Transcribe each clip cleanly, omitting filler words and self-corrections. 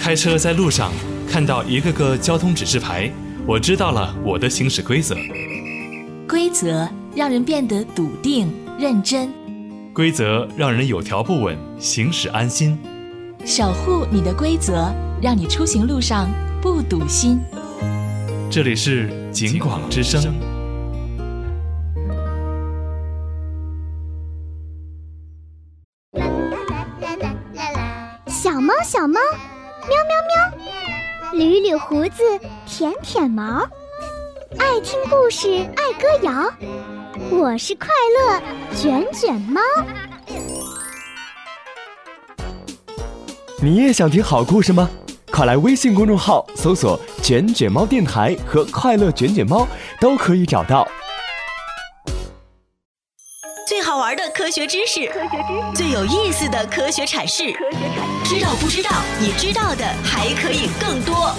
开车在路上看到一个个交通指示牌，我知道了我的行驶规则。 规则让人变得笃定认真， 规则让人有条不紊，行驶安心。 守护你的规则，让你出行路上不堵心。 这里是警广之声。 小猫小猫，喵喵喵，捋捋胡子，舔舔毛，爱听故事，爱歌谣。我是快乐卷卷猫。 你也想听好故事吗？快来微信公众号搜索卷卷猫电台和快乐卷卷猫，都可以找到。 最好玩的科学知识，最有意思的科学阐释，知道不知道？你知道的还可以更多。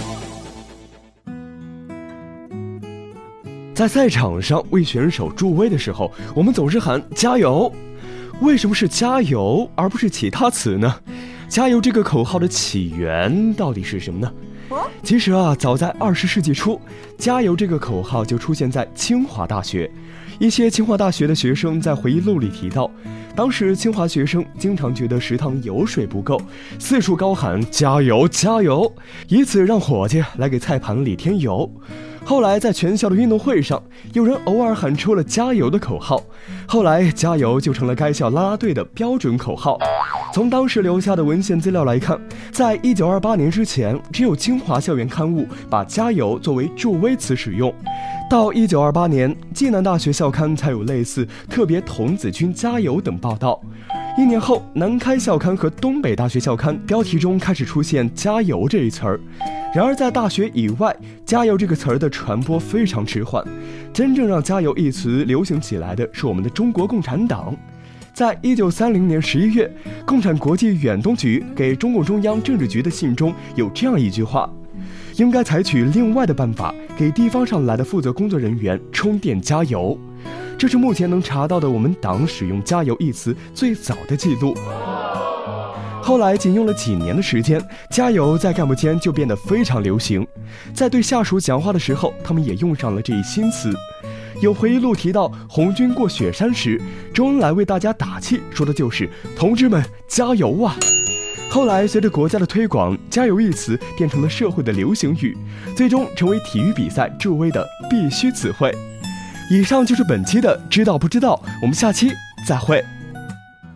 在赛场上为选手助威的时候，我们总是喊加油。为什么是加油而不是其他词呢？加油这个口号的起源到底是什么呢？其实早在20世纪初，加油这个口号就出现在清华大学。一些清华大学的学生在回忆录里提到，当时清华学生经常觉得食堂油水不够，四处高喊加油加油，以此让伙计来给菜盘里添油。后来在全校的运动会上，有人偶尔喊出了加油的口号，后来加油就成了该校啦啦队的标准口号。从当时留下的文献资料来看，在1928年之前，只有清华校园刊物把加油作为助威词使用。到1928年，暨南大学校刊才有类似特别童子军加油等报道。1年后，南开校刊和东北大学校刊标题中开始出现加油这一词儿。然而在大学以外，加油这个词儿的传播非常迟缓。真正让加油一词流行起来的是我们的中国共产党。在1930年11月，共产国际远东局给中共中央政治局的信中有这样一句话：应该采取另外的办法，给地方上来的负责工作人员充电加油。这是目前能查到的我们党使用加油一词最早的记录。后来仅用了几年的时间，加油在干部间就变得非常流行。在对下属讲话的时候，他们也用上了这一新词。有回忆录提到，红军过雪山时，周恩来为大家打气，说的就是同志们加油啊。后来随着国家的推广，加油一词变成了社会的流行语，最终成为体育比赛助威的必须词汇。以上就是本期的知道不知道，我们下期再会。